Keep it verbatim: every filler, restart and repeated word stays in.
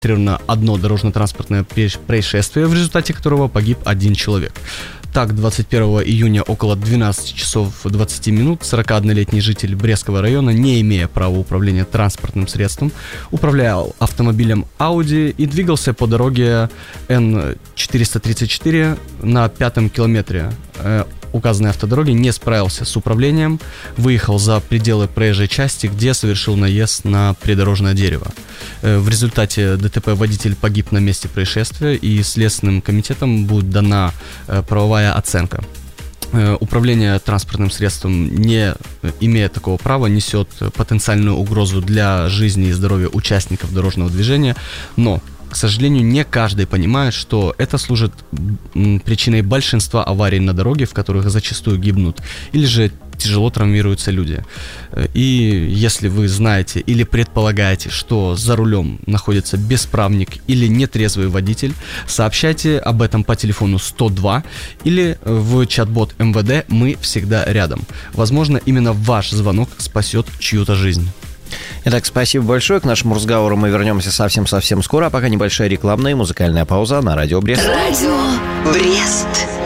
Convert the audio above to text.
одно дорожно-транспортное происшествие, в результате которого погиб один человек. Так, двадцать первого июня около двенадцати часов двадцати минут сорокаоднолетний житель Брестского района, не имея права управления транспортным средством, управлял автомобилем Audi и двигался по дороге Н четыреста тридцать четыре на пятом километре э, указанной автодороги, не справился с управлением, выехал за пределы проезжей части, где совершил наезд на придорожное дерево. Э, в результате ДТП водитель погиб на месте происшествия, и Следственным комитетом будет дана э, правовая оценка. Управление транспортным средством, не имея такого права, несет потенциальную угрозу для жизни и здоровья участников дорожного движения, но, к сожалению, не каждый понимает, что это служит причиной большинства аварий на дороге, в которых зачастую гибнут или же тяжело травмируются люди. И если вы знаете или предполагаете, что за рулем находится бесправник или нетрезвый водитель, сообщайте об этом по телефону сто два или в чат-бот эм вэ дэ «Мы всегда рядом». Возможно, именно ваш звонок спасет чью-то жизнь. Итак, спасибо большое. К нашему разговору мы вернемся совсем-совсем скоро, а пока небольшая рекламная и музыкальная пауза на Радио Брест. Радио Брест.